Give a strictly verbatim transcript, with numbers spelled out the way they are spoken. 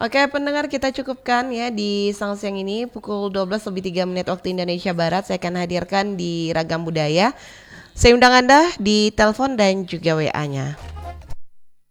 Oke pendengar, kita cukupkan ya di siang-siang ini pukul dua belas lebih tiga menit waktu Indonesia Barat. Saya akan hadirkan di Ragam Budaya. Saya undang Anda di telepon dan juga W A-nya.